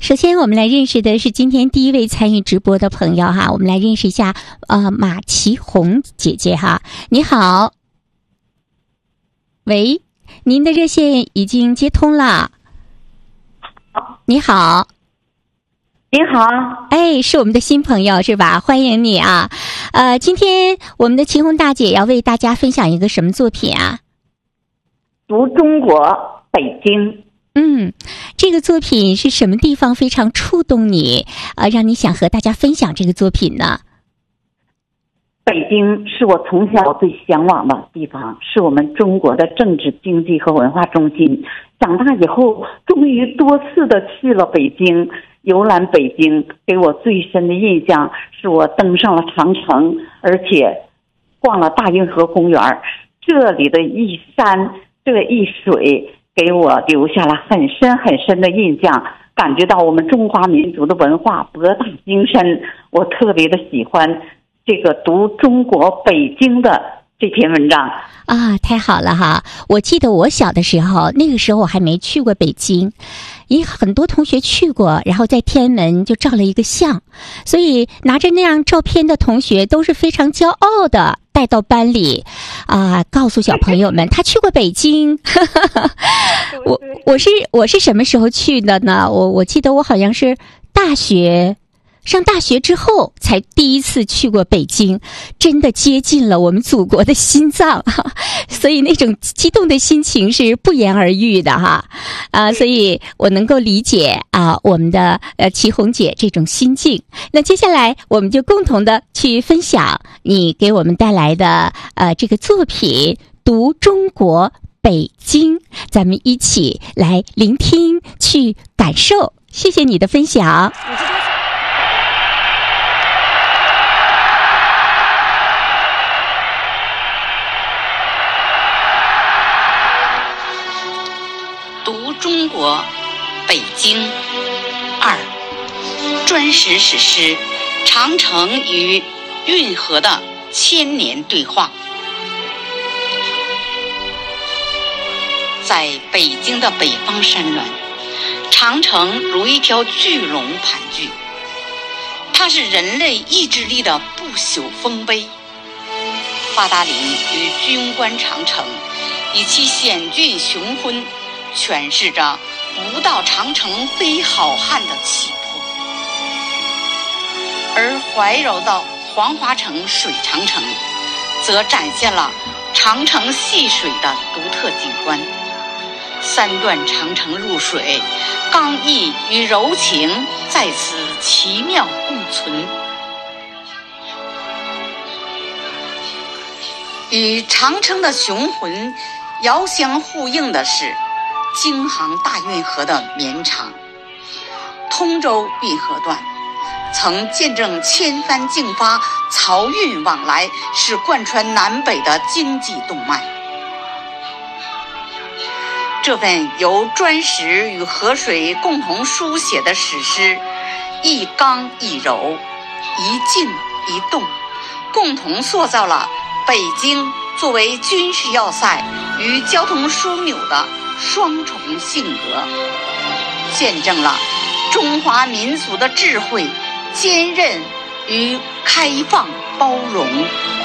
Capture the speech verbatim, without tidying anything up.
首先我们来认识的是今天第一位参与直播的朋友哈，我们来认识一下呃马其红姐姐哈。你好，喂，您的热线已经接通了。你好。 你好， 哎，是我们的新朋友是吧？欢迎你啊！呃，今天我们的祁红大姐要为大家分享一个什么作品啊？ 读中国北京。 嗯，这个作品是什么地方非常触动你啊，让你想和大家分享这个作品呢？ 北京是我从小最向往的地方，是我们中国的政治、经济和文化中心。长大以后，终于多次的去了北京，游览北京。给我最深的印象是我登上了长城，而且逛了大运河公园。这里的一山，这一水，给我留下了很深很深的印象。感觉到我们中华民族的文化博大精深，我特别的喜欢这个读中国北京的这篇文章啊，太好了哈！我记得我小的时候，那个时候我还没去过北京，因为很多同学去过，然后在天安门就照了一个相，所以拿着那样照片的同学都是非常骄傲的带到班里啊，告诉小朋友们他去过北京。我我是我是什么时候去的呢？我我记得我好像是大学。上大学之后才第一次去过北京，真的接近了我们祖国的心脏，所以那种激动的心情是不言而喻的哈啊，所以我能够理解啊我们的呃祁红姐这种心境。那接下来我们就共同的去分享你给我们带来的呃这个作品《读中国北京》，咱们一起来聆听去感受。谢谢你的分享。 中国北京二，专史史诗长城与运河的千年对话。在北京的北方山峦，长城如一条巨龙盘踞，它是人类意志力的不朽丰碑。八达岭与军官长城以其险峻雄浑诠释着不到长城非好汉的气魄，而怀柔的黄花城水长城则展现了长城戏水的独特景观。三段长城入水，刚毅与柔情在此奇妙共存。与长城的雄浑遥相呼应的是京杭大运河的绵长。通州运河段曾见证千帆竞发，漕运往来，是贯穿南北的经济动脉。这份由砖石与河水共同书写的史诗，一刚一柔，一静一动，共同塑造了北京作为军事要塞与交通枢纽的双重性格，见证了中华民族的智慧、坚韧与开放包容。